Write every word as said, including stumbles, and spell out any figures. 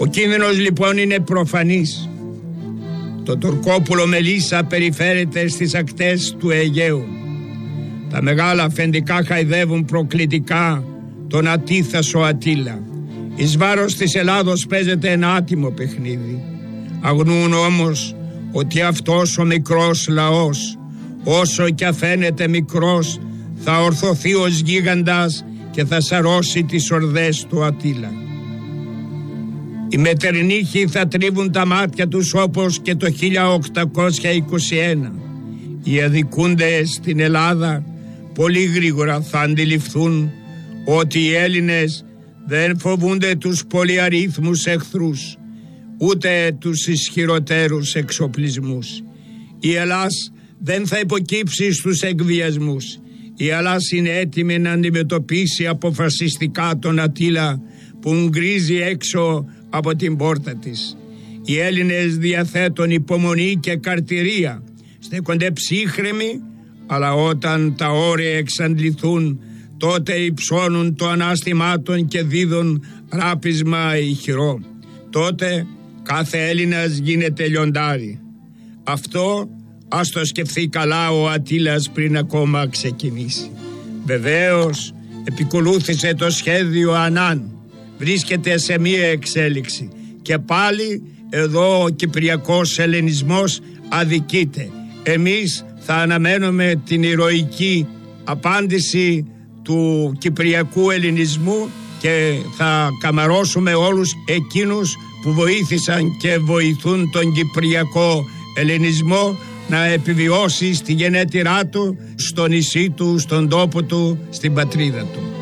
Ο κίνδυνος λοιπόν είναι προφανής. Το Τουρκόπουλο Μελίσσα περιφέρεται στις ακτές του Αιγαίου. Τα μεγάλα αφεντικά χαϊδεύουν προκλητικά τον ατίθασο Ατήλα. Εις βάρος της Ελλάδος παίζεται ένα άτιμο παιχνίδι. Αγνοούν όμως ότι αυτός ο μικρός λαός, όσο κι αφαίνεται μικρός, θα ορθωθεί ως γίγαντας και θα σαρώσει τις ορδές του Ατήλα. Οι μετερνίχοι θα τρίβουν τα μάτια τους όπως και το χίλια οκτακόσια είκοσι ένα. Οι αδικούντες στην Ελλάδα πολύ γρήγορα θα αντιληφθούν ότι οι Έλληνες δεν φοβούνται τους πολυαρίθμους εχθρούς, ούτε τους ισχυροτέρους εξοπλισμούς. Η Ελλάς δεν θα υποκύψει στους εκβιασμούς. Η Ελλάς είναι έτοιμη να αντιμετωπίσει αποφασιστικά τον Ατήλα που γκρίζει έξω από την πόρτα της. Οι Έλληνες διαθέτουν υπομονή και καρτηρία, στέκονται ψύχρεμοι, αλλά όταν τα όρια εξαντληθούν, τότε υψώνουν το ανάστημά των και δίδουν ράπισμα ηχηρό. Τότε κάθε Έλληνας γίνεται λιοντάρι. Αυτό ας το σκεφτεί καλά ο Ατήλας πριν ακόμα ξεκινήσει. Βεβαίως επικολούθησε το σχέδιο Ανάν. Βρίσκεται σε μία εξέλιξη και πάλι εδώ ο κυπριακός ελληνισμός αδικείται. Εμείς θα αναμένουμε την ηρωική απάντηση του κυπριακού ελληνισμού και θα καμαρώσουμε όλους εκείνους που βοήθησαν και βοηθούν τον κυπριακό ελληνισμό να επιβιώσει στη γενέτειρά του, στο νησί του, στον τόπο του, στην πατρίδα του.